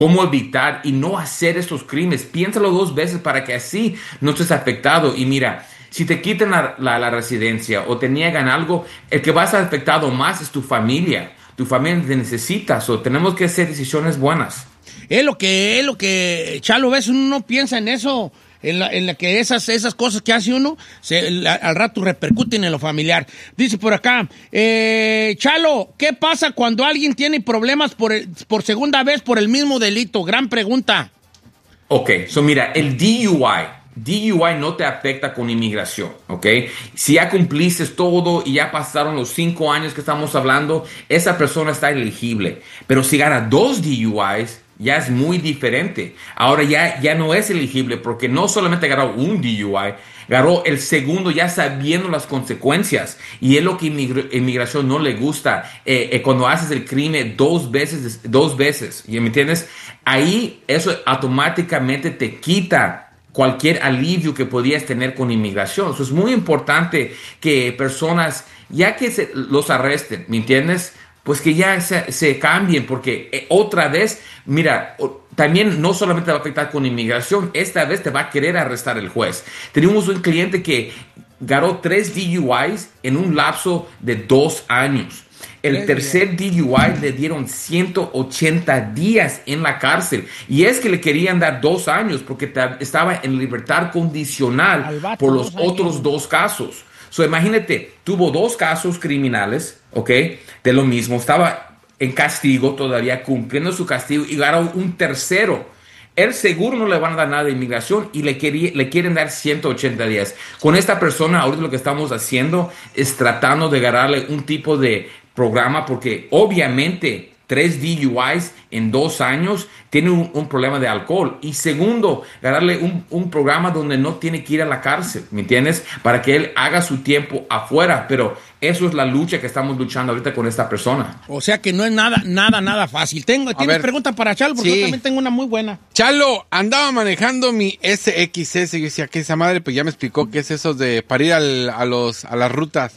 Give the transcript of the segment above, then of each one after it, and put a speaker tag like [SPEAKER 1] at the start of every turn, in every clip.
[SPEAKER 1] cómo evitar y no hacer estos crímenes. Piénsalo 2 veces para que así no estés afectado. Y mira, si te quitan la residencia o te niegan algo, el que va a estar afectado más es tu familia. Tu familia te necesita. So, tenemos que hacer decisiones buenas.
[SPEAKER 2] Es lo que, Chalo, ves, uno no piensa en eso. En la que esas cosas que hace uno al rato repercuten en lo familiar. Dice por acá, Chalo, ¿qué pasa cuando alguien tiene problemas por segunda vez por el mismo delito? Gran pregunta.
[SPEAKER 1] Ok, so mira, el DUI no te afecta con inmigración, ¿ok? Si ya cumpliste todo y ya pasaron los 5 años que estamos hablando, esa persona está elegible. Pero si gana 2 DUIs, ya es muy diferente. Ahora ya no es elegible porque no solamente agarró un DUI, agarró el segundo ya sabiendo las consecuencias. Y es lo que inmigración no le gusta. Cuando haces el crimen 2 veces, ¿me entiendes? Ahí eso automáticamente te quita cualquier alivio que podías tener con inmigración. Eso es muy importante que personas, ya que los arresten, ¿me entiendes? Pues que ya se cambien, porque otra vez, mira, también no solamente te va a afectar con inmigración, esta vez te va a querer arrestar el juez. Tenemos un cliente que ganó 3 DUIs en un lapso de 2 años. El tercer DUI le dieron 180 días en la cárcel. Y es que le querían dar 2 años porque estaba en libertad condicional por los otros 2 casos. So, imagínate, tuvo 2 casos criminales, ¿ok? De lo mismo, estaba en castigo todavía, cumpliendo su castigo y ganó un tercero. El seguro no le van a dar nada de inmigración y le quieren dar 180 días. Con esta persona, ahorita lo que estamos haciendo es tratando de agarrarle un tipo de programa porque obviamente 3 DUIs en 2 años tiene un problema de alcohol. Y segundo, darle un programa donde no tiene que ir a la cárcel, ¿me entiendes? Para que él haga su tiempo afuera. Pero eso es la lucha que estamos luchando ahorita con esta persona.
[SPEAKER 2] O sea que no es nada fácil. ¿Tienes pregunta para Chalo? Porque yo también tengo una muy buena.
[SPEAKER 3] Chalo, andaba manejando mi SXS. Yo decía, ¿qué es esa madre? Pues ya me explicó qué es eso de para ir a las rutas.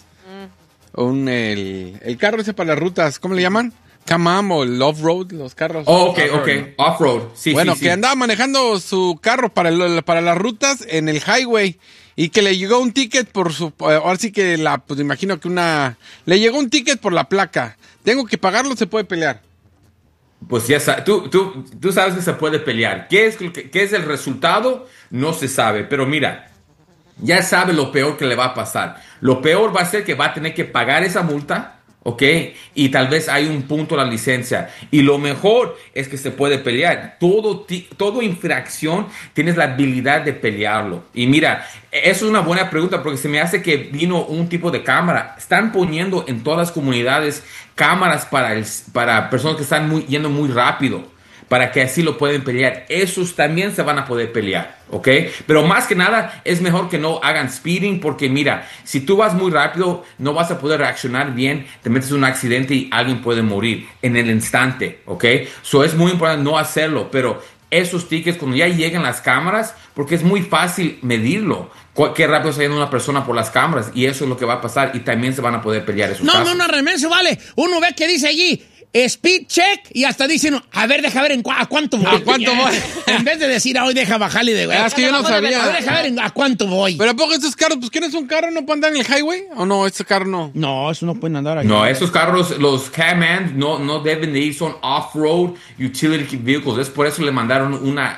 [SPEAKER 3] El carro ese para las rutas, ¿cómo le llaman? Can-Am o el off-road, los carros.
[SPEAKER 1] Oh, ok. Off-road. Sí,
[SPEAKER 3] bueno,
[SPEAKER 1] sí.
[SPEAKER 3] Que andaba manejando su carro para las rutas en el highway y que le llegó un ticket por su... Ahora sí que pues imagino que le llegó un ticket por la placa. ¿Tengo que pagarlo o se puede pelear?
[SPEAKER 1] Pues ya sabes, tú sabes que se puede pelear. ¿Qué es el resultado? No se sabe. Pero mira, ya sabe lo peor que le va a pasar. Lo peor va a ser que va a tener que pagar esa multa. ¿Ok? Y tal vez hay un punto en la licencia. Y lo mejor es que se puede pelear. Todo infracción tienes la habilidad de pelearlo. Y mira, eso es una buena pregunta porque se me hace que vino un tipo de cámara. Están poniendo en todas las comunidades cámaras para personas que están yendo muy rápido, para que así lo pueden pelear. Esos también se van a poder pelear, ¿ok? Pero más que nada, es mejor que no hagan speeding, porque mira, si tú vas muy rápido, no vas a poder reaccionar bien, te metes en un accidente y alguien puede morir en el instante, ¿ok? So es muy importante no hacerlo, pero esos tickets, cuando ya llegan las cámaras, porque es muy fácil medirlo, qué rápido está yendo una persona por las cámaras, y eso es lo que va a pasar, y también se van a poder pelear esos casos.
[SPEAKER 2] No, remenso, vale. Uno ve que dice allí, speed check, y hasta dicen, a ver, deja ver a cuánto voy.
[SPEAKER 3] ¿A cuánto voy?
[SPEAKER 2] En vez de decir, hoy deja bajarle de...
[SPEAKER 3] Es que yo no sabía.
[SPEAKER 2] A ver, deja ver a cuánto voy.
[SPEAKER 3] Pero ¿a poco estos carros, pues quién es un carro, no pueden andar en el highway? ¿O no, este carro no?
[SPEAKER 2] No, eso no pueden andar ahí.
[SPEAKER 1] No, esos carros, los Can-Am, no deben de ir, son off-road utility vehicles. Es por eso le mandaron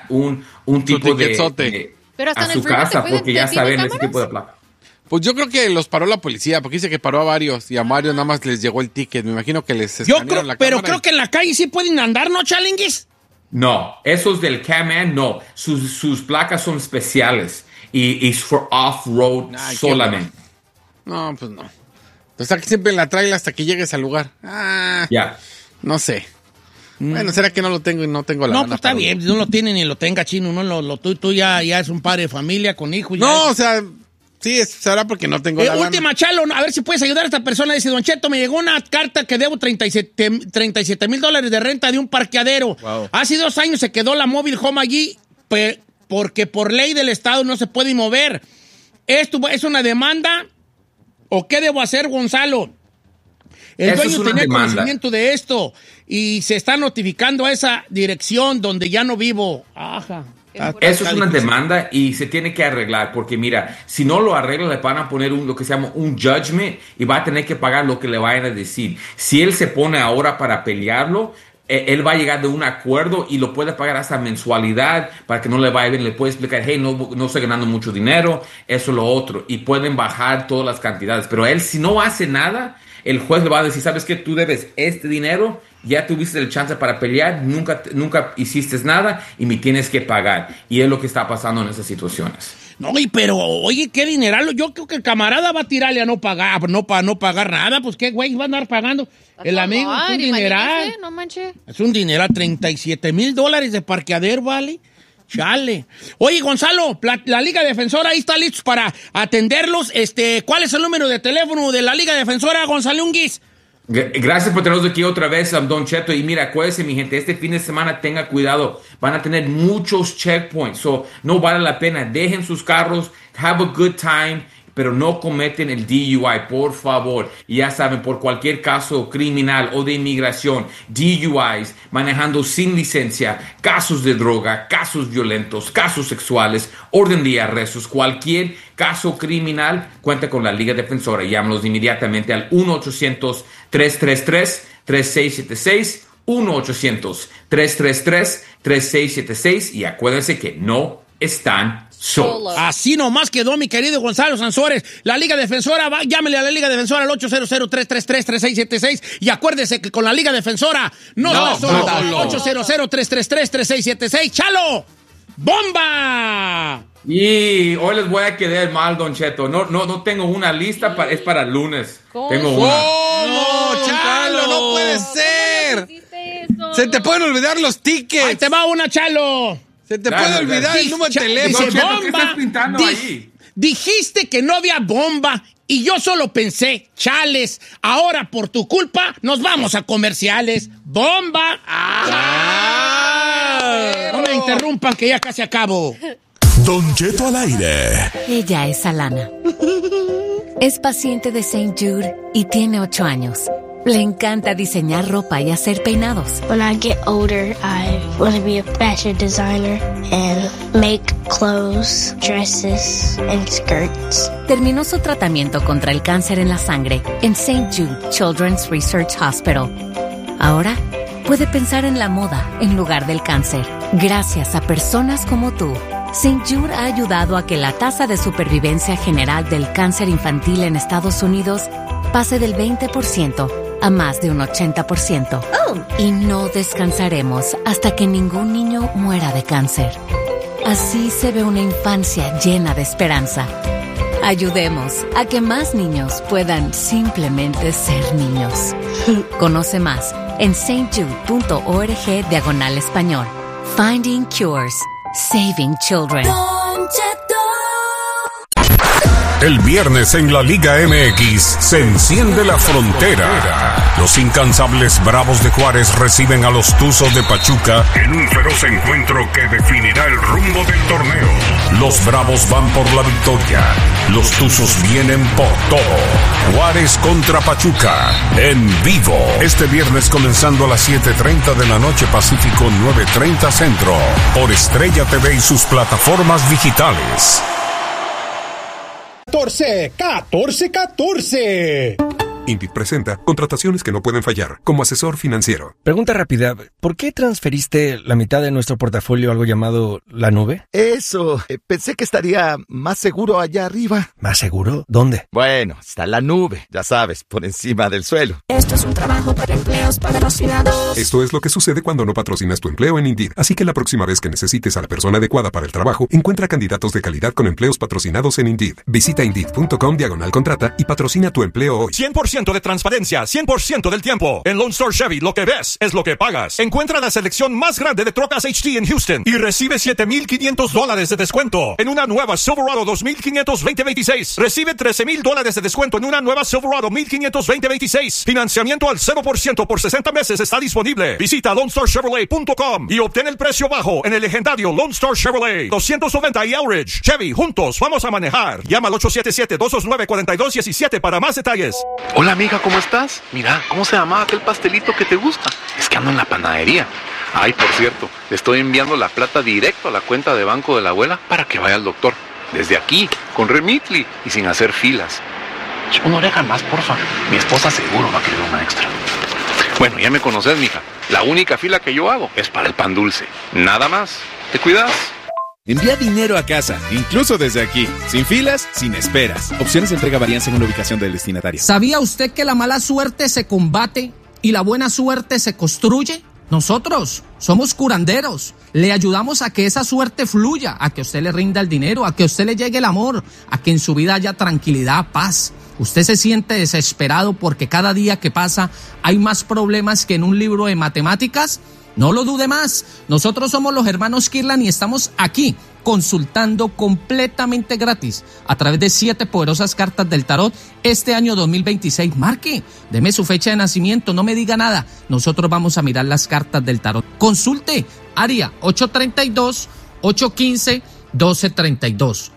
[SPEAKER 1] un tipo de
[SPEAKER 4] pero hasta
[SPEAKER 1] a su casa, porque ya saben ese tipo de placa.
[SPEAKER 3] Pues yo creo que los paró la policía, porque dice que paró a varios, y a varios nada más les llegó el ticket. Me imagino que les escanearon la cámara.
[SPEAKER 2] Pero creo que en la calle sí pueden andar, ¿no, Chalinguis?
[SPEAKER 1] No, esos del Can-Am, no. Sus placas son especiales y es for off-road solamente.
[SPEAKER 3] No, pues no. Entonces aquí siempre la trae hasta que llegues al lugar.
[SPEAKER 1] Ya.
[SPEAKER 3] No sé. Bueno, ¿será que no lo tengo y no tengo la
[SPEAKER 2] No,
[SPEAKER 3] gana
[SPEAKER 2] pues está bien, no lo tiene ni lo tenga, Chino. No, tú ya es un padre de familia con hijos.
[SPEAKER 3] No, o sea... Sí, será porque no tengo la
[SPEAKER 2] última, Chalo, a ver si puedes ayudar a esta persona. Dice, Don Cheto, me llegó una carta que debo $37,000 de renta de un parqueadero.
[SPEAKER 3] Wow.
[SPEAKER 2] Hace 2 años se quedó la móvil home allí porque por ley del Estado no se puede mover. ¿Esto es una demanda o qué debo hacer, Gonzalo? El
[SPEAKER 1] Eso
[SPEAKER 2] dueño
[SPEAKER 1] es una
[SPEAKER 2] tenía
[SPEAKER 1] demanda.
[SPEAKER 2] conocimiento de esto y se está notificando a esa dirección donde ya no vivo. Ajá.
[SPEAKER 1] Eso es una demanda y se tiene que arreglar porque mira, si no lo arregla le van a poner lo que se llama un judgment y va a tener que pagar lo que le vayan a decir. Si él se pone ahora para pelearlo, él va a llegar de un acuerdo y lo puede pagar hasta mensualidad para que no le vaya bien. Le puede explicar, hey, no estoy ganando mucho dinero, eso lo otro. Y pueden bajar todas las cantidades. Pero él, si no hace nada, el juez le va a decir, ¿sabes qué? Tú debes este dinero, ya tuviste el chance para pelear, nunca hiciste nada y me tienes que pagar. Y es lo que está pasando en esas situaciones.
[SPEAKER 2] No, pero, oye, qué dineral. Yo creo que el camarada va a tirarle a no pagar nada. Pues qué güey va a andar pagando. El amigo es un dineral.
[SPEAKER 4] No manches.
[SPEAKER 2] Es un dineral, $37,000 de parqueadero, ¿vale? Chale. Oye, Gonzalo, la Liga Defensora ahí está listos para atenderlos. ¿Cuál es el número de teléfono de la Liga Defensora, Gonzalo Unguis?
[SPEAKER 1] Gracias por tenernos aquí otra vez, Don Cheto. Y mira, acuérdense, mi gente, este fin de semana tenga cuidado. Van a tener muchos checkpoints. So, no vale la pena. Dejen sus carros, have a good time, pero no cometen el DUI, por favor. Y ya saben, por cualquier caso criminal o de inmigración, DUIs, manejando sin licencia, casos de droga, casos violentos, casos sexuales, orden de arrestos, cualquier caso criminal, cuenta con la Liga Defensora. Llámanos inmediatamente al 1-800-333-3676, 1-800-333-3676 y acuérdense que no están solos.
[SPEAKER 2] Así nomás quedó, mi querido Gonzalo Sansores. La Liga Defensora, llámele a la Liga Defensora al 800-333-3676 y acuérdese que con la Liga Defensora no está solo. 800-333-3676. ¡Chalo! ¡Bomba!
[SPEAKER 1] Y hoy les voy a quedar mal, Don Cheto. No tengo una lista, es para el lunes. Tengo una.
[SPEAKER 3] ¡Oh, no, Chalo! ¡No puede ser! Se te pueden olvidar los tickets.
[SPEAKER 2] ¡Ahí te va una, Chalo!
[SPEAKER 3] Se te puede olvidar el número de teléfono.
[SPEAKER 2] Dice,
[SPEAKER 1] Cheto, ¿qué estás pintando ahí?
[SPEAKER 2] Dijiste que no había bomba y yo solo pensé, chales, ahora por tu culpa nos vamos a comerciales. ¡Bomba! No me interrumpan que ya casi acabo.
[SPEAKER 5] Don Cheto al aire.
[SPEAKER 6] Ella es Alana. Es paciente de St. Jude y tiene 8 años. Le encanta diseñar ropa y hacer peinados.
[SPEAKER 7] When I get older, I want to be a fashion designer and make clothes, dresses, and skirts.
[SPEAKER 6] Terminó su tratamiento contra el cáncer en la sangre en St. Jude Children's Research Hospital. Ahora puede pensar en la moda en lugar del cáncer. Gracias a personas como tú, St. Jude ha ayudado a que la tasa de supervivencia general del cáncer infantil en Estados Unidos pase del 20% a más de un 80%. Y no descansaremos hasta que ningún niño muera de cáncer. Así se ve una infancia llena de esperanza. Ayudemos a que más niños puedan simplemente ser niños. Conoce más en stjude.org/español. Finding Cures. Saving Children.
[SPEAKER 5] El viernes en la Liga MX se enciende la frontera. Los incansables Bravos de Juárez reciben a los Tuzos de Pachuca en un feroz encuentro que definirá el rumbo del torneo. Los Bravos van por la victoria. Los Tuzos vienen por todo. Juárez contra Pachuca en vivo. Este viernes comenzando a las 7:30 de la noche Pacífico, 9:30 Centro. Por Estrella TV y sus plataformas digitales.
[SPEAKER 8] 14.
[SPEAKER 9] INVIT presenta contrataciones que no pueden fallar como asesor financiero.
[SPEAKER 8] Pregunta rápida, ¿por qué transferiste la mitad de nuestro portafolio a algo llamado la nube?
[SPEAKER 10] Eso, pensé que estaría más seguro allá arriba.
[SPEAKER 8] ¿Más seguro? ¿Dónde?
[SPEAKER 10] Bueno, está la nube, ya sabes, por encima del suelo.
[SPEAKER 11] Esto es un trabajo para empleos patrocinados.
[SPEAKER 9] Esto es lo que sucede cuando no patrocinas tu empleo en Indeed. Así que la próxima vez que necesites a la persona adecuada para el trabajo, encuentra candidatos de calidad con empleos patrocinados en Indeed. Visita Indeed.com/contrata y patrocina tu empleo hoy.
[SPEAKER 12] 100% de transparencia, 100% del tiempo. En Lone Star Chevy, lo que ves es lo que pagas. Encuentra la selección más grande de trocas HT en Houston y recibe $7,500 de descuento en una nueva Silverado 2500 2026. Recibe $13,000 de descuento en una nueva Silverado 1500 2026. Financiamiento al 0% por 60 meses está disponible. Visita LoneStarChevrolet.com y obtén el precio bajo en el legendario Lone Star Chevrolet 290 y Elridge. Chevy, juntos vamos a manejar. Llama al 877-229-4217 para más detalles.
[SPEAKER 13] Hola,
[SPEAKER 4] Hola, amiga, ¿cómo estás? Mira, ¿cómo se llama aquel pastelito que te gusta? Es que ando en la panadería. Ay, por cierto, le estoy enviando la plata directo a la cuenta de banco de la abuela para que vaya al doctor. Desde aquí, con Remitly y sin hacer filas. Una oreja más, porfa. Mi esposa seguro va a querer una extra. Bueno, ya me conoces, mija. La única fila que yo hago es para el pan dulce. Nada más. ¿Te cuidas?
[SPEAKER 13] Envía dinero a casa, incluso desde aquí. Sin filas, sin esperas. Opciones de entrega varían según la ubicación del destinatario.
[SPEAKER 14] ¿Sabía usted que la mala suerte se combate y la buena suerte se construye? Nosotros somos curanderos. Le ayudamos a que esa suerte fluya, a que usted le rinda el dinero, a que usted le llegue el amor, a que en su vida haya tranquilidad, paz. Usted se siente desesperado porque cada día que pasa hay más problemas que en un libro de matemáticas. No lo dude más. Nosotros somos los hermanos Kirlan y estamos aquí consultando completamente gratis a través de 7 poderosas cartas del tarot este año 2026. Marque, deme su fecha de nacimiento, no me diga nada. Nosotros vamos a mirar las cartas del tarot. Consulte, área 832-815-1232.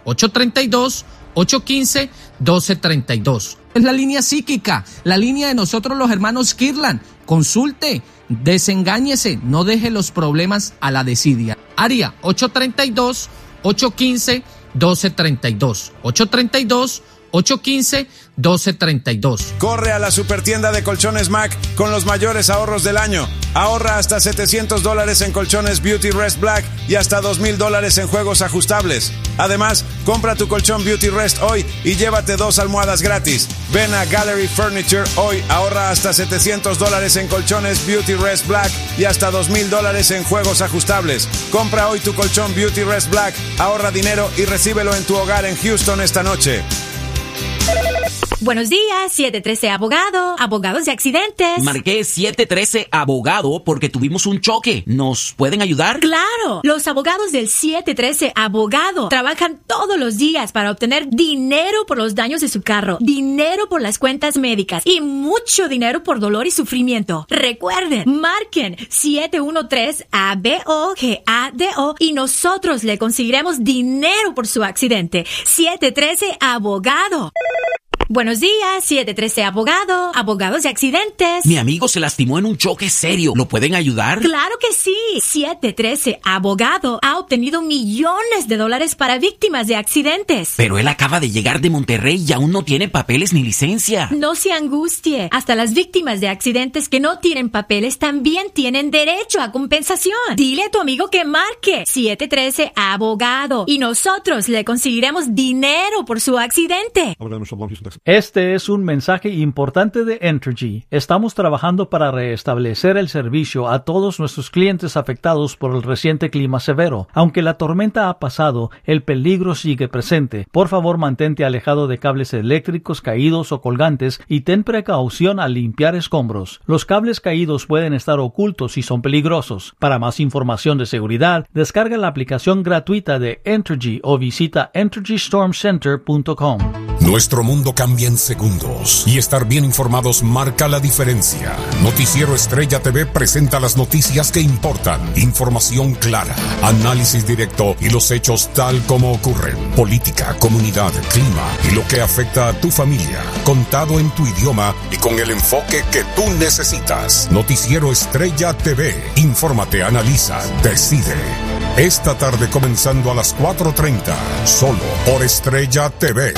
[SPEAKER 14] 832-815-1232. Es la línea psíquica, la línea de nosotros los hermanos Kirlan. Consulte, desengáñese, no deje los problemas a la desidia. Área 832-815-1232. 832-815-1232.
[SPEAKER 15] Corre a la supertienda de Colchones Mac con los mayores ahorros del año. Ahorra hasta $700 en colchones Beauty Rest Black y hasta $2,000 en juegos ajustables. Además, compra tu colchón Beauty Rest hoy y llévate 2 almohadas gratis. Ven a Gallery Furniture hoy, ahorra hasta $700 en colchones Beauty Rest Black y hasta $2,000 en juegos ajustables. Compra hoy tu colchón Beauty Rest Black, ahorra dinero y recíbelo en tu hogar en Houston esta noche.
[SPEAKER 16] Buenos días, 713 Abogado, abogados de accidentes.
[SPEAKER 17] Marqué 713 Abogado porque tuvimos un choque. ¿Nos pueden ayudar?
[SPEAKER 16] ¡Claro! Los abogados del 713 Abogado trabajan todos los días para obtener dinero por los daños de su carro, dinero por las cuentas médicas y mucho dinero por dolor y sufrimiento. Recuerden, marquen 713-ABOGADO y nosotros le conseguiremos dinero por su accidente. 713 Abogado. Buenos días, 713 Abogado, abogados de accidentes.
[SPEAKER 17] Mi amigo se lastimó en un choque serio. ¿Lo pueden ayudar?
[SPEAKER 16] ¡Claro que sí! 713 Abogado ha obtenido millones de dólares para víctimas de accidentes.
[SPEAKER 17] Pero él acaba de llegar de Monterrey y aún no tiene papeles ni licencia.
[SPEAKER 16] No se angustie. Hasta las víctimas de accidentes que no tienen papeles también tienen derecho a compensación. Dile a tu amigo que marque 713 Abogado y nosotros le conseguiremos dinero por su accidente.
[SPEAKER 18] Este es un mensaje importante de Entergy. Estamos trabajando para restablecer el servicio a todos nuestros clientes afectados por el reciente clima severo. Aunque la tormenta ha pasado, el peligro sigue presente. Por favor, mantente alejado de cables eléctricos caídos o colgantes y ten precaución al limpiar escombros. Los cables caídos pueden estar ocultos y son peligrosos. Para más información de seguridad, descarga la aplicación gratuita de Entergy o visita EnergyStormCenter.com.
[SPEAKER 5] Nuestro mundo cambia en segundos y estar bien informados marca la diferencia. Noticiero Estrella TV presenta las noticias que importan, información clara, análisis directo y los hechos tal como ocurren. Política, comunidad, clima y lo que afecta a tu familia, contado en tu idioma y con el enfoque que tú necesitas. Noticiero Estrella TV. Infórmate, analiza, decide. Esta tarde comenzando a las 4:30, solo por Estrella TV.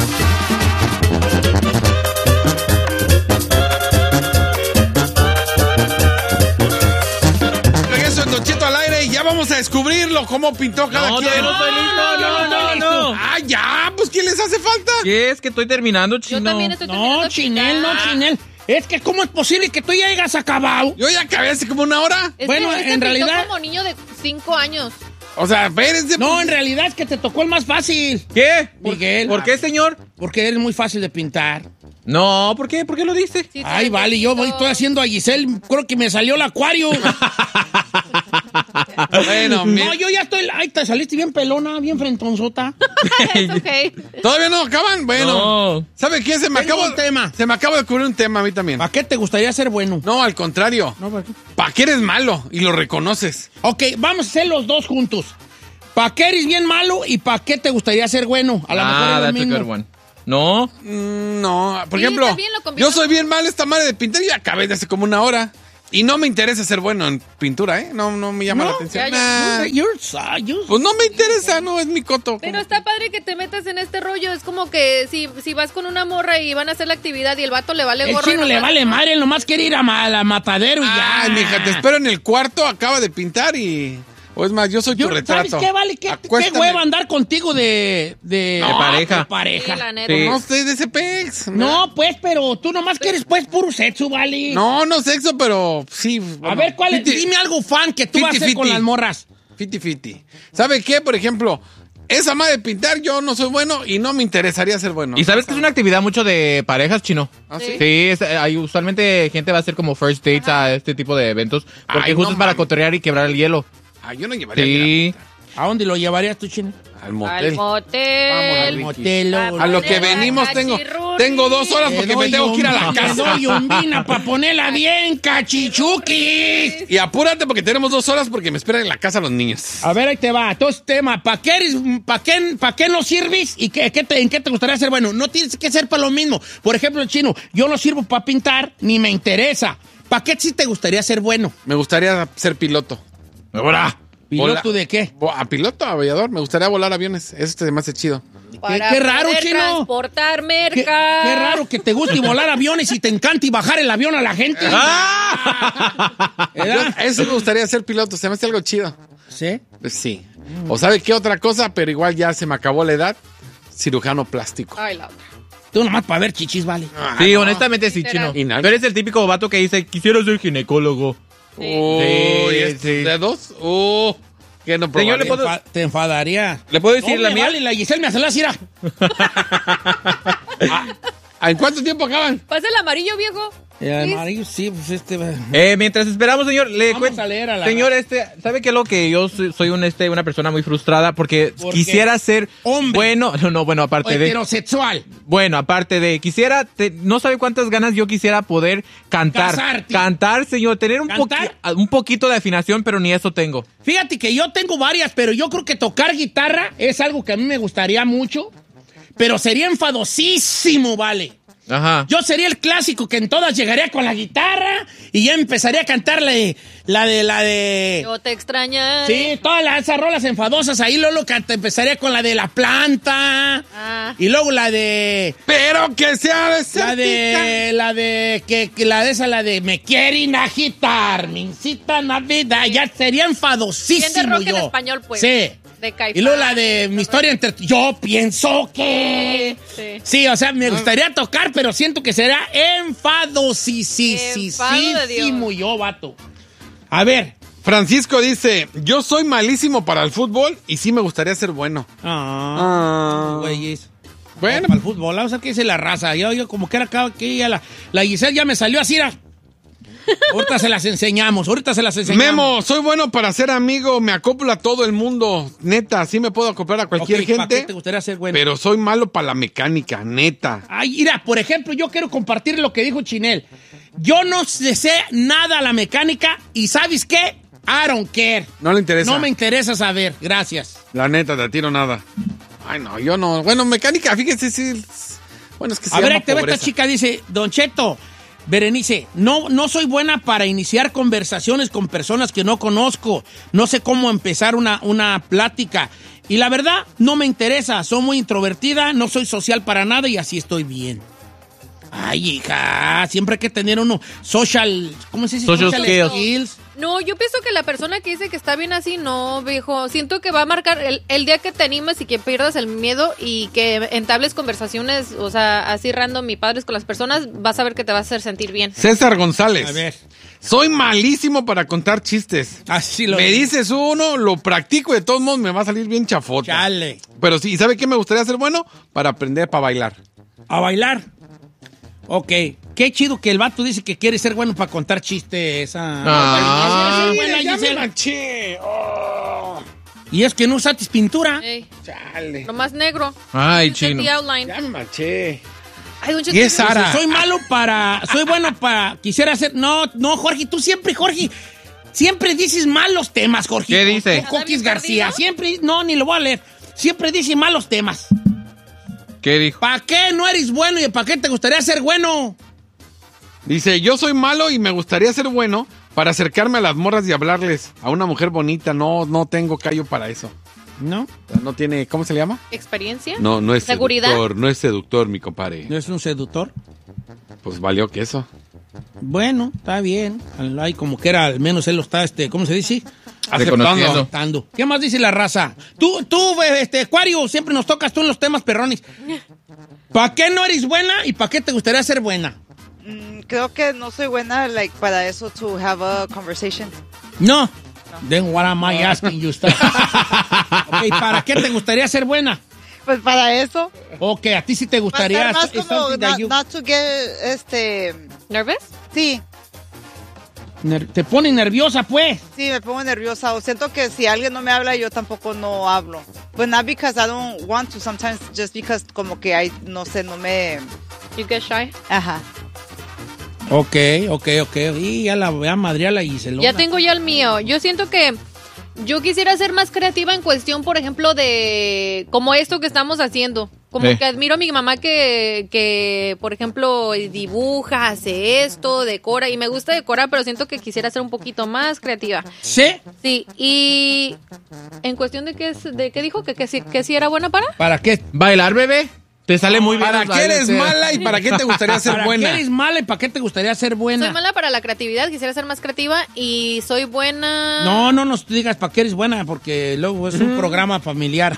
[SPEAKER 3] Regreso en Don Cheto al aire y ya vamos a descubrirlo, cómo pintó cada quien.
[SPEAKER 2] No.
[SPEAKER 3] Ah, ya, pues ¿qué les hace falta?
[SPEAKER 19] ¿Qué es que estoy terminando, Chino?
[SPEAKER 16] Yo también estoy terminando.
[SPEAKER 2] Chinel. Es que ¿cómo es posible que tú ya hayas acabado?
[SPEAKER 3] Yo ya acabé hace como una hora.
[SPEAKER 2] Bueno, en realidad...
[SPEAKER 20] como niño de 5 años.
[SPEAKER 3] O sea, espérense.
[SPEAKER 2] No, en realidad es que te tocó el más fácil.
[SPEAKER 19] ¿Qué?
[SPEAKER 2] Miguel.
[SPEAKER 19] ¿Por qué, señor?
[SPEAKER 2] Porque él es muy fácil de pintar.
[SPEAKER 19] No, ¿por qué? ¿Por qué lo dice?
[SPEAKER 2] Sí, ay, vale, yo estoy haciendo a Giselle, creo que me salió el acuario.
[SPEAKER 3] Bueno,
[SPEAKER 2] no, yo ya estoy... Ay, te saliste bien pelona, bien frentonzota.
[SPEAKER 20] Okay.
[SPEAKER 3] ¿Todavía no acaban? Bueno.
[SPEAKER 19] No.
[SPEAKER 3] ¿Sabe qué? Se me acaba de ocurrir un tema a mí también.
[SPEAKER 2] ¿Para qué te gustaría ser bueno?
[SPEAKER 3] No, al contrario.
[SPEAKER 2] No, ¿para qué?
[SPEAKER 3] ¿Para qué eres malo? Y lo reconoces.
[SPEAKER 2] Ok, vamos a hacer los dos juntos. ¿Para qué eres bien malo y para qué te gustaría ser bueno? A lo mejor es lo mismo.
[SPEAKER 19] That's a good one. No.
[SPEAKER 3] No, por
[SPEAKER 20] Sí,
[SPEAKER 3] ejemplo,
[SPEAKER 20] está bien, lo combinó.
[SPEAKER 3] yo soy bien mal esta madre de pintar y ya acabé de hace como una hora. Y no me interesa ser bueno en pintura, ¿eh? No me llama la atención. Nah. Pues no me interesa, no es mi coto.
[SPEAKER 20] Pero está padre que te metas en este rollo. Es como que si vas con una morra y van a hacer la actividad y el vato le vale
[SPEAKER 2] El
[SPEAKER 20] gorro.
[SPEAKER 2] chino le vale madre, él nomás quiere ir a la matadero y ya.
[SPEAKER 3] Ay, mija, te espero en el cuarto, acaba de pintar y... O es más, yo soy tu retrato.
[SPEAKER 2] ¿Sabes qué, vale? ¿Qué hueva andar contigo de
[SPEAKER 19] pareja?
[SPEAKER 2] De pareja.
[SPEAKER 20] Sí, la neta.
[SPEAKER 3] No estoy de ese pex.
[SPEAKER 2] No, pues, pero tú nomás quieres, pues, puro sexo, vale.
[SPEAKER 3] No sexo, pero sí.
[SPEAKER 2] A ver, dime algo fan que tú vas a hacer con las morras.
[SPEAKER 3] Fiti. ¿Sabe qué? Por ejemplo, esa madre de pintar, yo no soy bueno y no me interesaría ser bueno.
[SPEAKER 19] ¿Y sabes que es una actividad mucho de parejas, Chino?
[SPEAKER 3] ¿Ah, sí?
[SPEAKER 19] Sí, hay usualmente gente va a hacer como first dates a este tipo de eventos porque justo es para cotorrear y quebrar el hielo.
[SPEAKER 3] Yo no llevaría.
[SPEAKER 19] Sí.
[SPEAKER 2] ¿A dónde lo llevarías tú, Chino?
[SPEAKER 3] Al motel.
[SPEAKER 20] Al motel.
[SPEAKER 3] Vámonos,
[SPEAKER 2] Al motel.
[SPEAKER 3] A lo que venimos tengo 2 horas porque me tengo que ir a la casa.
[SPEAKER 2] Te doy un vino para ponerla bien, cachichuki.
[SPEAKER 3] Y apúrate porque tenemos 2 horas porque me esperan en la casa los niños.
[SPEAKER 2] A ver, ahí te va. Entonces, tema, ¿para qué no sirves y en qué te gustaría ser bueno? No tienes que ser para lo mismo. Por ejemplo, Chino, yo no sirvo para pintar ni me interesa. ¿Para qué sí te gustaría ser bueno?
[SPEAKER 3] Me gustaría ser piloto.
[SPEAKER 19] Ahora.
[SPEAKER 2] ¿Piloto de qué?
[SPEAKER 3] A piloto, aviador. Me gustaría volar aviones. Eso se me hace chido.
[SPEAKER 2] Qué raro, Chino.
[SPEAKER 20] Transportar merca.
[SPEAKER 2] Qué raro que te guste volar aviones y te encanta y bajar el avión a la gente.
[SPEAKER 3] Eso me gustaría ser piloto. Se me hace algo chido.
[SPEAKER 2] ¿Sí?
[SPEAKER 3] Pues sí. O sabe qué otra cosa, pero igual ya se me acabó la edad. Cirujano plástico.
[SPEAKER 20] Ay, la otra.
[SPEAKER 2] Tú nomás para ver chichis, vale.
[SPEAKER 19] Sí, honestamente sí, Chino. Tú eres el típico vato que dice, quisiera ser ginecólogo.
[SPEAKER 3] Sí.
[SPEAKER 19] Sí.
[SPEAKER 3] ¿De 2? ¿Qué no
[SPEAKER 19] Señor, ¿le puedo...
[SPEAKER 2] Te enfadaría.
[SPEAKER 19] ¿Le puedo decir la mía?
[SPEAKER 2] Vale, la Giselle me hace la cira.
[SPEAKER 3] ¿En cuánto tiempo acaban?
[SPEAKER 20] Pasa el amarillo, viejo.
[SPEAKER 2] El amarillo, sí, pues
[SPEAKER 19] mientras esperamos, señor, le cuento. Señor, ¿sabe qué es lo que yo soy una persona muy frustrada? Porque quisiera ser
[SPEAKER 2] hombre.
[SPEAKER 19] Bueno, bueno, aparte de...
[SPEAKER 2] heterosexual.
[SPEAKER 19] Bueno, aparte de... no sabe cuántas ganas yo quisiera poder cantar.
[SPEAKER 2] Casarte.
[SPEAKER 19] Cantar, señor, tener un poquito de afinación, pero ni eso tengo.
[SPEAKER 2] Fíjate que yo tengo varias, pero yo creo que tocar guitarra es algo que a mí me gustaría mucho, pero sería enfadosísimo, vale.
[SPEAKER 19] Ajá.
[SPEAKER 2] Yo sería el clásico que en todas llegaría con la guitarra y ya empezaría a cantar la de...
[SPEAKER 20] Yo te extrañaré.
[SPEAKER 2] Sí, todas esas rolas enfadosas. Ahí luego empezaría con la de La Planta. Y luego la de...
[SPEAKER 3] Pero que sea
[SPEAKER 2] la de Me quieren agitar, me incitan a vida. Ya sería enfadosísimo.
[SPEAKER 20] ¿Quién de rock
[SPEAKER 2] yo.
[SPEAKER 20] en español, pues?
[SPEAKER 2] Sí.
[SPEAKER 20] De Caifán.
[SPEAKER 2] Y luego la de Mi historia entre... Yo pienso que... Sí, o sea, me gustaría tocar, pero siento que será enfadosísimo yo, vato. A ver.
[SPEAKER 3] Francisco dice, yo soy malísimo para el fútbol y sí me gustaría ser bueno.
[SPEAKER 2] Güeyes.
[SPEAKER 3] Bueno.
[SPEAKER 2] Para el fútbol, vamos a ver qué dice la raza. Yo como que era que ya la Giselle ya me salió así, Ahorita se las enseñamos.
[SPEAKER 3] Memo, soy bueno para ser amigo, me acoplo a todo el mundo. Neta, sí me puedo acoplar a cualquier gente.
[SPEAKER 2] ¿Para qué te gustaría ser bueno?
[SPEAKER 3] Pero soy malo para la mecánica, neta.
[SPEAKER 2] Ay, mira, por ejemplo, yo quiero compartir lo que dijo Chinel. Yo no sé nada a la mecánica y ¿sabes qué? I don't care.
[SPEAKER 3] No le interesa.
[SPEAKER 2] No me interesa saber, gracias.
[SPEAKER 3] La neta, te tiro nada. Ay, no, yo no. Bueno, mecánica, fíjese, sí. Bueno, es que se
[SPEAKER 2] llama
[SPEAKER 3] pobreza.
[SPEAKER 2] A ver, te ve esta chica, dice, Don Cheto, Berenice, no soy buena para iniciar conversaciones con personas que no conozco. No sé cómo empezar una plática. Y la verdad, no me interesa. Soy muy introvertida, no soy social para nada y así estoy bien. Ay, hija, siempre hay que tener uno ¿cómo se dice?
[SPEAKER 19] Social skills.
[SPEAKER 20] No, yo pienso que la persona que dice que está bien así, no, viejo. Siento que va a marcar el día que te animes y que pierdas el miedo y que entables conversaciones, o sea, así random y padres con las personas, vas a ver que te va a hacer sentir bien.
[SPEAKER 3] César González.
[SPEAKER 2] A ver.
[SPEAKER 3] Soy malísimo para contar chistes.
[SPEAKER 2] Así
[SPEAKER 3] me dices uno, lo practico y de todos modos me va a salir bien chafota.
[SPEAKER 2] Chale.
[SPEAKER 3] Pero sí, ¿sabe qué me gustaría hacer bueno? Para aprender para bailar.
[SPEAKER 2] ¿A bailar? Ok, qué chido que el vato dice que quiere ser bueno para contar chistes.
[SPEAKER 3] Ya me manché.
[SPEAKER 2] Y es que no usaste pintura.
[SPEAKER 3] Chale.
[SPEAKER 20] Lo más negro.
[SPEAKER 19] Ay, Chino.
[SPEAKER 3] Ya me manché.
[SPEAKER 20] Ay,
[SPEAKER 2] y es Sara. Soy bueno para, quisiera ser, no, Jorge, tú siempre dices malos temas, Jorge.
[SPEAKER 19] ¿Qué dice?
[SPEAKER 2] Coquis García, siempre, no, ni lo voy a leer. Siempre dice malos temas.
[SPEAKER 3] ¿Qué dijo?
[SPEAKER 2] ¿Para qué no eres bueno y para qué te gustaría ser bueno?
[SPEAKER 3] Dice, yo soy malo y me gustaría ser bueno para acercarme a las morras y hablarles. A una mujer bonita, no tengo callo para eso.
[SPEAKER 2] ¿No?
[SPEAKER 3] No tiene, ¿cómo se le llama?
[SPEAKER 20] ¿Experiencia?
[SPEAKER 3] No es
[SPEAKER 20] ¿Seguridad?
[SPEAKER 3] seductor, no es seductor, mi compadre.
[SPEAKER 2] ¿No es un seductor?
[SPEAKER 3] Pues valió que eso.
[SPEAKER 2] Bueno, está bien. Hay como que era, al menos él lo está, ¿cómo se dice?
[SPEAKER 3] Aceptando.
[SPEAKER 2] ¿Qué más dice la raza? Tú, Acuario, siempre nos tocas tú en los temas perrones. ¿Para qué no eres buena y para qué te gustaría ser buena?
[SPEAKER 21] Creo que no soy buena, para eso, to have a conversation.
[SPEAKER 2] No. Then what am I asking you, stuff? Ok, ¿para qué te gustaría ser buena?
[SPEAKER 21] Pues para eso.
[SPEAKER 2] Ok, ¿a ti sí te gustaría?
[SPEAKER 21] Más como not to get,
[SPEAKER 20] ¿Nervous?
[SPEAKER 21] Sí.
[SPEAKER 2] ¿Te pone nerviosa, pues?
[SPEAKER 21] Sí, me pongo nerviosa. O siento que si alguien no me habla, yo tampoco no hablo. But not because I don't want to, sometimes just because como que no me...
[SPEAKER 20] You get shy?
[SPEAKER 21] Ajá.
[SPEAKER 2] Ok. Y ya madre a la Giselona.
[SPEAKER 20] Ya tengo ya el mío. Yo siento que yo quisiera ser más creativa en cuestión, por ejemplo, de como esto que estamos haciendo. Como que admiro a mi mamá que, por ejemplo, dibuja, hace esto, decora. Y me gusta decorar, pero siento que quisiera ser un poquito más creativa.
[SPEAKER 2] ¿Sí?
[SPEAKER 20] Sí. Y en cuestión de qué dijo, que sí era buena para.
[SPEAKER 2] ¿Para qué?
[SPEAKER 19] ¿Bailar, bebé? Te sale muy bien.
[SPEAKER 3] ¿Para qué eres mala y para qué te gustaría ser buena?
[SPEAKER 2] ¿Para qué eres mala y para qué te gustaría ser buena?
[SPEAKER 20] Soy mala para la creatividad, quisiera ser más creativa y soy buena...
[SPEAKER 2] No nos digas para qué eres buena, porque luego es un programa familiar.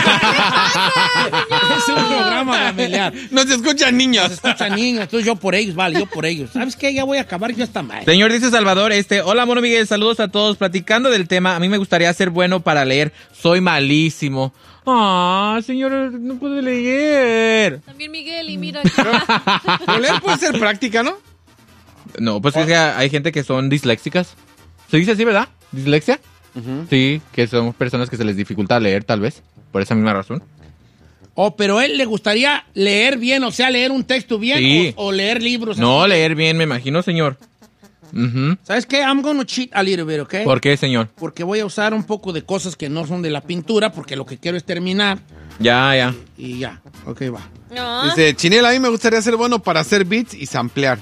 [SPEAKER 2] Es un programa familiar.
[SPEAKER 3] No se escuchan niños.
[SPEAKER 2] Entonces yo por ellos, yo por ellos. ¿Sabes qué? Ya voy a acabar, ya está mal.
[SPEAKER 19] Señor, dice Salvador, hola, mono Miguel, saludos a todos. Platicando del tema, a mí me gustaría ser bueno para leer. Soy malísimo. Señor, no puedo leer.
[SPEAKER 20] También Miguel, y mira.
[SPEAKER 3] Pero leer puede ser práctica, ¿no?
[SPEAKER 19] No, pues es que hay gente que son disléxicas. ¿Se dice así, verdad? ¿Dislexia? Sí, que son personas que se les dificulta leer, tal vez. Por esa misma razón.
[SPEAKER 2] Pero él le gustaría leer bien, o sea, leer un texto bien,
[SPEAKER 19] sí.
[SPEAKER 2] o leer libros.
[SPEAKER 19] No, así. Leer bien, me imagino, señor.
[SPEAKER 2] ¿Sabes qué? I'm gonna cheat a little bit, ¿ok?
[SPEAKER 19] ¿Por qué, señor?
[SPEAKER 2] Porque voy a usar un poco de cosas que no son de la pintura, porque lo que quiero es terminar.
[SPEAKER 19] Ya.
[SPEAKER 2] Y ya, ok, va.
[SPEAKER 20] No.
[SPEAKER 3] Dice, Chinel, a mí me gustaría ser bueno para hacer beats y samplear.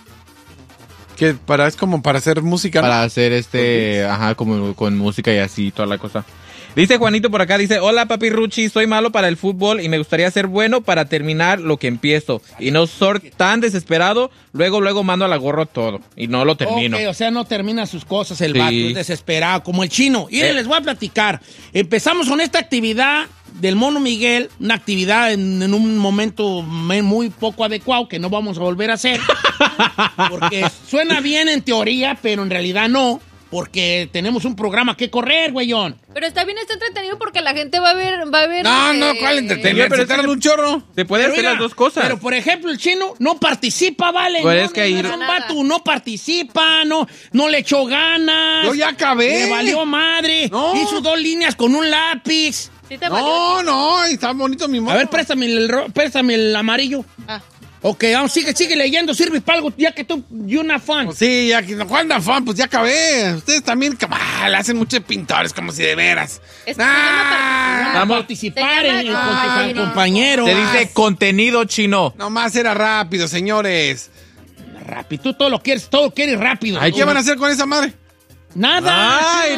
[SPEAKER 3] Que es como para hacer música, ¿no?
[SPEAKER 19] Para hacer como con música y así, toda la cosa. Dice Juanito por acá, dice, hola papi Ruchi, soy malo para el fútbol y me gustaría ser bueno para terminar lo que empiezo. Y no soy tan desesperado, luego mando a la gorro todo y no lo termino.
[SPEAKER 2] Ok, o sea, no termina sus cosas el vato, es desesperado, como el chino. Y les voy a platicar. Empezamos con esta actividad del mono Miguel, una actividad en un momento muy poco adecuado que no vamos a volver a hacer. Porque suena bien en teoría, pero en realidad no. Porque tenemos un programa que correr, güeyón.
[SPEAKER 20] Pero está bien, está entretenido porque la gente va a ver.
[SPEAKER 3] No, ¿cuál entretenimiento? Pero te un chorro.
[SPEAKER 19] Se puede hacer las dos cosas.
[SPEAKER 2] Pero, por ejemplo, el chino no participa, ¿vale?
[SPEAKER 19] Pero
[SPEAKER 2] no,
[SPEAKER 19] es que
[SPEAKER 2] no participa, no le echó ganas.
[SPEAKER 3] Yo ya acabé.
[SPEAKER 2] Le valió madre. No. Hizo 2 líneas con un lápiz.
[SPEAKER 20] ¿Sí te valió?
[SPEAKER 3] No, está bonito mi mono.
[SPEAKER 2] A ver, préstame el amarillo. Ok, vamos, sigue leyendo, sirve para algo, ya que tú, una fan.
[SPEAKER 3] Pues sí, ya que Juan da fan, pues ya acabé. Ustedes también le hacen muchos pintores, como si de veras.
[SPEAKER 2] Vamos a participar con tu compañero.
[SPEAKER 19] Se dice contenido chino.
[SPEAKER 3] Nomás era rápido, señores.
[SPEAKER 2] Rápido, tú todo quieres rápido.
[SPEAKER 3] ¿Qué van a hacer con esa madre?
[SPEAKER 2] Nada.
[SPEAKER 19] Ay,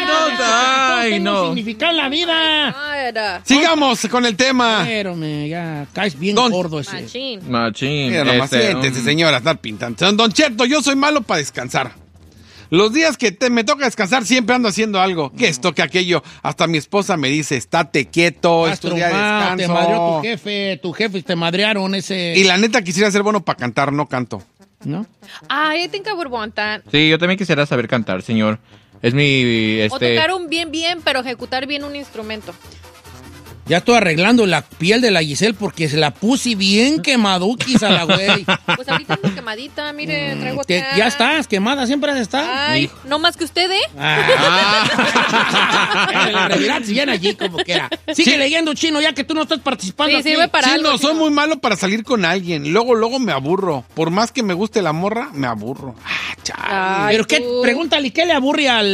[SPEAKER 19] no.
[SPEAKER 2] Significa la vida.
[SPEAKER 3] Sigamos con el tema.
[SPEAKER 2] Pero ya caes bien gordo ese.
[SPEAKER 19] Machín.
[SPEAKER 3] Mira, nomás siéntese, señora, estar pintando. Don Cheto, yo soy malo para descansar. Los días que me toca descansar siempre ando haciendo algo. Que esto, que aquello. Hasta mi esposa me dice, estate quieto, estudia, descanso.
[SPEAKER 2] Te madreó tu jefe, te madrearon ese...
[SPEAKER 3] Y la neta quisiera ser bueno para cantar, no canto.
[SPEAKER 2] ¿No?
[SPEAKER 20] I think I would want that.
[SPEAKER 19] Sí, yo también quisiera saber cantar, señor. Es mi...
[SPEAKER 20] O tocar un bien, pero ejecutar bien un instrumento.
[SPEAKER 2] Ya estoy arreglando la piel de la Giselle porque se la puse bien quemaduquis a la güey.
[SPEAKER 20] Pues ahorita ando quemadita, mire, traigo acá.
[SPEAKER 2] Ya estás, quemada, siempre has estado.
[SPEAKER 20] Ay, no más que usted, ¿eh?
[SPEAKER 2] la reviraste bien allí, como quiera. Sigue leyendo, Chino, ya que tú no estás participando.
[SPEAKER 20] Sí, sirve para algo.
[SPEAKER 3] Chino, soy muy malo para salir con alguien. Luego me aburro. Por más que me guste la morra, me aburro.
[SPEAKER 2] Chale. Pero qué, pregúntale, ¿qué le aburre a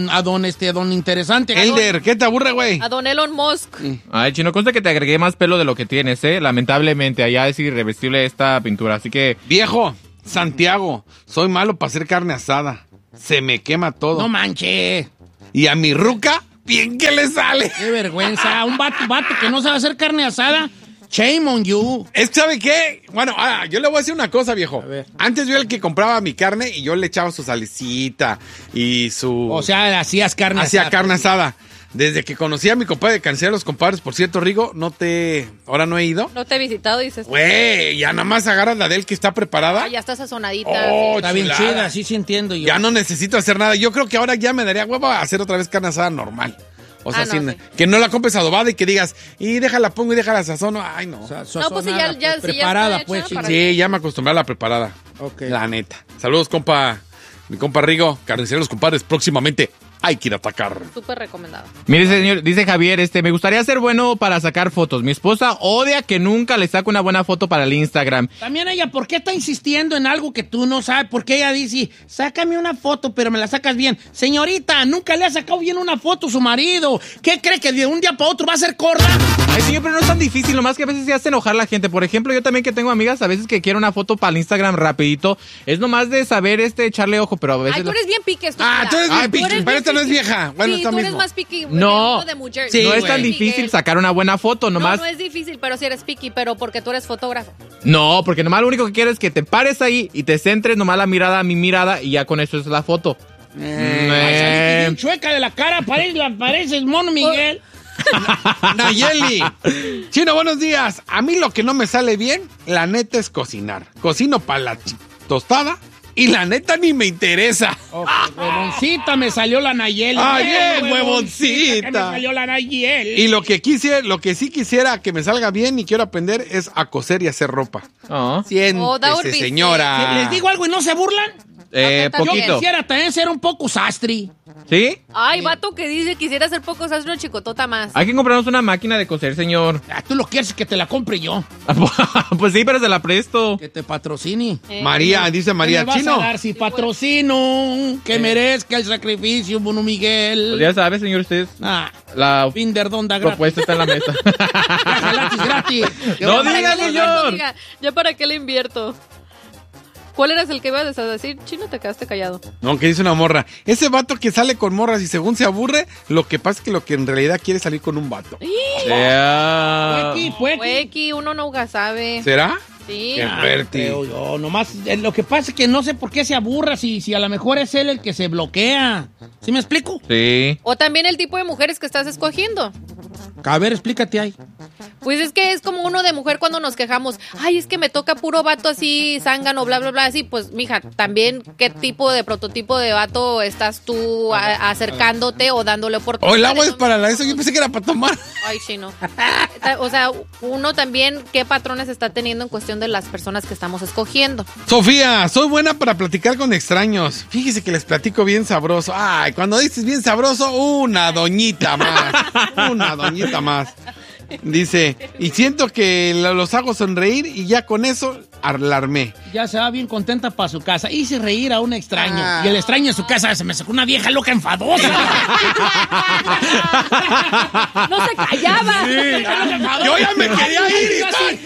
[SPEAKER 2] don interesante?
[SPEAKER 3] Elder, ¿qué te aburre, güey?
[SPEAKER 20] A don Elon Musk.
[SPEAKER 19] Ay, Chino, consta que te agregué más pelo de lo que tienes, Lamentablemente, allá es irreversible esta pintura, así que...
[SPEAKER 3] Viejo, Santiago, soy malo para hacer carne asada. Se me quema todo.
[SPEAKER 2] No manches.
[SPEAKER 3] Y a mi ruca, bien que le sale.
[SPEAKER 2] Qué vergüenza. Un vato que no sabe hacer carne asada. Shame on you.
[SPEAKER 3] ¿Sabe qué? Bueno, yo le voy a decir una cosa, viejo. Antes yo era el que compraba mi carne y yo le echaba su salecita y su...
[SPEAKER 2] O sea, hacías carne asada.
[SPEAKER 3] Hacía carne asada. Desde que conocí a mi compadre de Canciller, los compadres, por cierto, Rigo, ahora no he ido.
[SPEAKER 20] No te he visitado, dices.
[SPEAKER 3] Güey, ya nada más agarras la de él que está preparada.
[SPEAKER 20] Ya está sazonadita.
[SPEAKER 2] Está bien chida, sí entiendo yo.
[SPEAKER 3] Ya no necesito hacer nada. Yo creo que ahora ya me daría huevo a hacer otra vez carne asada normal. O sea, sí. Que no la compres adobada y que digas, y déjala pongo y déjala sazono. Ay, no.
[SPEAKER 20] No, pues ya
[SPEAKER 2] preparada,
[SPEAKER 20] pues.
[SPEAKER 3] Sí, ya me acostumbré a la preparada.
[SPEAKER 2] Okay.
[SPEAKER 3] La neta. Saludos, compa. Mi compa Rigo, carniceros, los compadres, próximamente hay que ir a atacar.
[SPEAKER 20] Súper recomendado.
[SPEAKER 19] Mire, señor, dice Javier, me gustaría ser bueno para sacar fotos. Mi esposa odia que nunca le saco una buena foto para el Instagram.
[SPEAKER 2] También ella, ¿por qué está insistiendo en algo que tú no sabes? Porque ella dice, sácame una foto, pero me la sacas bien. Señorita, nunca le ha sacado bien una foto a su marido. ¿Qué cree, que de un día para otro va a ser corda?
[SPEAKER 19] Ay, señor, pero no es tan difícil, nomás que a veces se hace enojar la gente. Por ejemplo, yo también que tengo amigas, a veces que quiero una foto para el Instagram rapidito. Es nomás de saber echarle ojo, pero a veces...
[SPEAKER 20] Ay, tú eres bien pique, estúpida.
[SPEAKER 3] Tú eres bien pique, pero esta no es vieja. Bueno,
[SPEAKER 20] sí, tú eres más picky.
[SPEAKER 19] No,
[SPEAKER 20] de mujer.
[SPEAKER 19] Sí, no es tan difícil sacar una buena foto, nomás.
[SPEAKER 20] No es difícil, pero sí eres picky, pero porque tú eres fotógrafo.
[SPEAKER 19] No, porque nomás lo único que quiero es que te pares ahí y te centres nomás la mirada a mi mirada y ya con eso es la foto.
[SPEAKER 2] Chueca de la cara, pareces Mono Miguel.
[SPEAKER 3] Nayeli. Chino, buenos días. A mí lo que no me sale bien, la neta, es cocinar. Cocino para la tostada y la neta ni me interesa.
[SPEAKER 2] Huevoncita, me salió la Nayeli.
[SPEAKER 3] Ay, huevoncita.
[SPEAKER 2] Me salió la Nayeli.
[SPEAKER 3] Y lo que sí quisiera que me salga bien y quiero aprender es a coser y hacer ropa. Siéntese, señora.
[SPEAKER 2] ¿Les digo algo y no se burlan?
[SPEAKER 19] Poquito.
[SPEAKER 2] Yo quisiera también ser un poco sastri.
[SPEAKER 19] ¿Sí?
[SPEAKER 20] Ay, vato que dice quisiera hacer poco sastri, una chicotota más.
[SPEAKER 19] Hay que comprarnos una máquina de coser, señor.
[SPEAKER 2] Tú lo quieres que te la compre yo.
[SPEAKER 19] Pues sí, pero se la presto.
[SPEAKER 2] Que te patrocine.
[SPEAKER 3] María, dice María,
[SPEAKER 2] ¿qué me
[SPEAKER 3] Chino.
[SPEAKER 2] vas a dar si patrocino? Que merezca el sacrificio, Mono Miguel.
[SPEAKER 19] Pues ya sabe, señor, usted.
[SPEAKER 2] La Finder Donda gratis.
[SPEAKER 19] Propuesta está en la mesa.
[SPEAKER 2] gratis.
[SPEAKER 19] No diga, señor.
[SPEAKER 20] ¿Ya para qué le invierto? ¿Cuál eras el que ibas a decir? Chino, te quedaste callado.
[SPEAKER 3] No, que dice una morra. Ese vato que sale con morras y según se aburre, lo que pasa es que lo que en realidad quiere es salir con un vato.
[SPEAKER 20] Fueki, uno nunca sabe.
[SPEAKER 3] ¿Será?
[SPEAKER 20] Sí.
[SPEAKER 2] Creo yo. Nomás, lo que pasa es que no sé por qué se aburra si a lo mejor es él el que se bloquea. ¿Sí me explico?
[SPEAKER 19] Sí.
[SPEAKER 20] O también el tipo de mujeres que estás escogiendo.
[SPEAKER 2] A ver, explícate ahí.
[SPEAKER 20] Pues es que es como uno de mujer cuando nos quejamos. Ay, es que me toca puro vato así, zángano, bla, bla, bla. Así, pues, mija, también, ¿qué tipo de prototipo de vato estás tú acercándote o dándole oportunidad?
[SPEAKER 3] O el agua es para eso, yo pensé que era para tomar.
[SPEAKER 20] Ay, Chino. O sea, uno también, ¿qué patrones está teniendo en cuestión de las personas que estamos escogiendo?
[SPEAKER 3] Sofía, soy buena para platicar con extraños. Fíjese que les platico bien sabroso. Ay, cuando dices bien sabroso, una doñita más. Una doñita más. Dice, y siento que los hago sonreír y ya con eso alarmé.
[SPEAKER 2] Ya se va bien contenta para su casa. Hice reír a un extraño. Y el extraño en su casa se me sacó una vieja loca enfadosa.
[SPEAKER 20] No se callaba.
[SPEAKER 3] Sí. Yo ya me quería ir.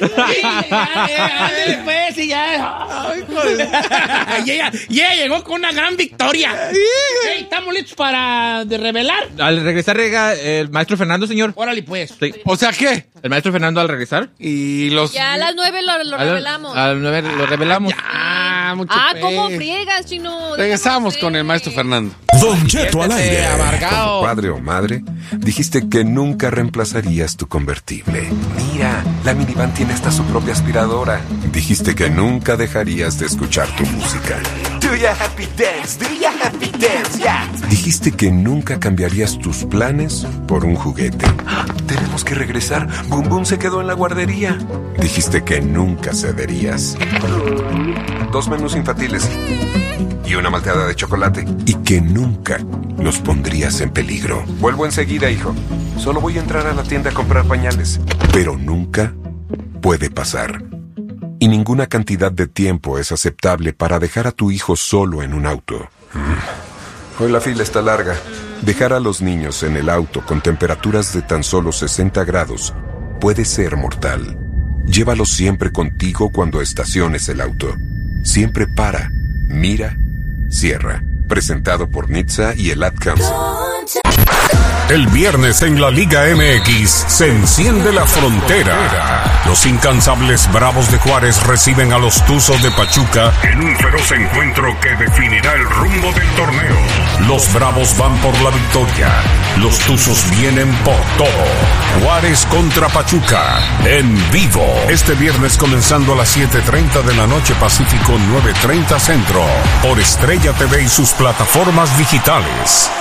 [SPEAKER 2] Y ella llegó con una gran victoria. ¿Estamos listos para revelar?
[SPEAKER 19] Al regresar llega el maestro Fernando, señor.
[SPEAKER 2] Órale, pues.
[SPEAKER 19] Sí.
[SPEAKER 3] O sea, ¿qué?
[SPEAKER 19] El maestro Fernando al regresar.
[SPEAKER 3] Y los...
[SPEAKER 20] Ya a las 9 lo revelamos.
[SPEAKER 19] A las 9 lo revelamos.
[SPEAKER 3] Ya, mucho
[SPEAKER 20] ¿cómo friegas, Chino?
[SPEAKER 3] Regresamos con el maestro Fernando.
[SPEAKER 5] Don Cheto al aire.
[SPEAKER 19] Amargado.
[SPEAKER 9] Padre o madre, dijiste que nunca reemplazarías tu convertible. Mira, la minivan tiene hasta su propia aspiradora. Dijiste que nunca dejarías de escuchar tu música.
[SPEAKER 11] Do your happy dance, yeah.
[SPEAKER 9] Dijiste que nunca cambiarías tus planes por un juguete. Tenemos que regresar. Boom Boom se quedó en la guardería. Dijiste que nunca cederías. 2 menús infantiles y una malteada de chocolate. Y que nunca los pondrías en peligro. Vuelvo enseguida, hijo. Solo voy a entrar a la tienda a comprar pañales. Pero nunca puede pasar. Y ninguna cantidad de tiempo es aceptable para dejar a tu hijo solo en un auto. Hoy la fila está larga. Dejar a los niños en el auto con temperaturas de tan solo 60 grados puede ser mortal. Llévalos siempre contigo cuando estaciones el auto. Siempre para, mira, cierra. Presentado por NHTSA y el Ad Council.
[SPEAKER 5] El viernes en la Liga MX se enciende la frontera. Los incansables Bravos de Juárez reciben a los Tuzos de Pachuca en un feroz encuentro que definirá el rumbo del torneo. Los Bravos van por la victoria. Los Tuzos vienen por todo. Juárez contra Pachuca en vivo. Este viernes comenzando a las 7:30 de la noche Pacífico, 9:30 Centro. Por Estrella TV y sus plataformas digitales.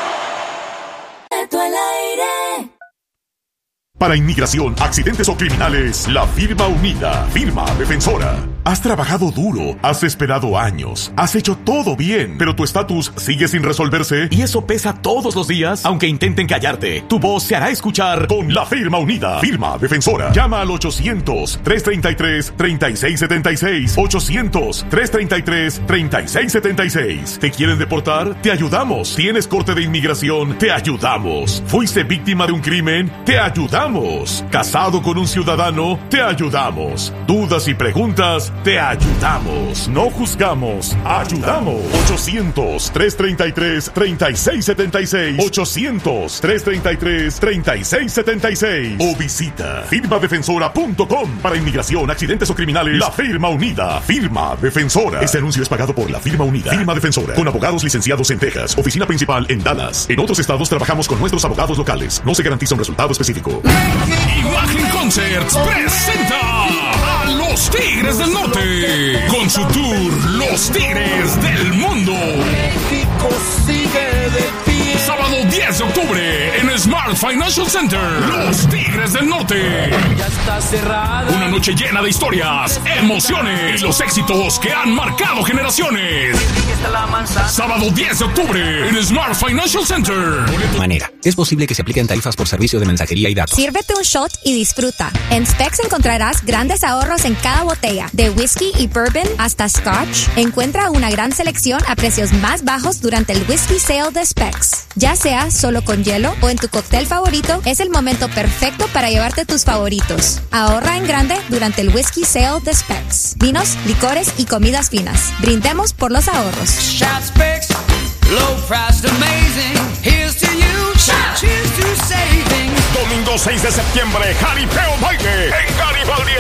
[SPEAKER 1] Para inmigración, accidentes o criminales, la firma unida, firma defensora. Has trabajado duro, has esperado años, has hecho todo bien, pero tu estatus sigue sin resolverse y eso pesa todos los días, aunque intenten callarte. Tu voz se hará escuchar con la firma unida, firma defensora. Llama al 800-333-3676, 800-333-3676. ¿Te quieren deportar? Te ayudamos. ¿Tienes corte de inmigración? Te ayudamos. ¿Fuiste víctima de un crimen? Te ayudamos. ¿Casado con un ciudadano? Te ayudamos. ¿Dudas y preguntas? Te ayudamos. No juzgamos, ayudamos. 800-333-3676, 800-333-3676 o visita firmadefensora.com. Para inmigración, accidentes o criminales, la firma unida, firma defensora. Este anuncio es pagado por la firma unida, firma defensora, con abogados licenciados en Texas, oficina principal en Dallas. En otros estados trabajamos con nuestros abogados locales. No se garantiza un resultado específico.
[SPEAKER 5] Imagen Concerts presenta a los Tigres del Norte con su tour Los Tigres del Mundo.
[SPEAKER 11] México sigue de pie.
[SPEAKER 5] Sábado 10 de octubre en Smart Financial Center. Los Tigres del Norte.
[SPEAKER 11] Ya está cerrada.
[SPEAKER 5] Una noche llena de historias, emociones y los éxitos que han marcado generaciones. Sábado 10 de octubre en Smart Financial Center.
[SPEAKER 22] Manera. Es posible que se apliquen tarifas por servicio de mensajería y datos.
[SPEAKER 23] Sírvete un shot y disfruta. En Specs encontrarás grandes ahorros en cada botella, de whisky y bourbon hasta scotch. Encuentra una gran selección a precios más bajos durante el Whisky Sale de Specs. Ya sea solo con hielo o en tu cóctel favorito, es el momento perfecto para llevarte tus favoritos. Ahorra en grande durante el Whisky Sale de Specs. Vinos, licores y comidas finas. Brindemos por los ahorros.
[SPEAKER 11] Shout Specs, low price amazing. Here's to you, cheers to savings.
[SPEAKER 5] Domingo 6 de septiembre, Jaripeo Baile en Garibaldi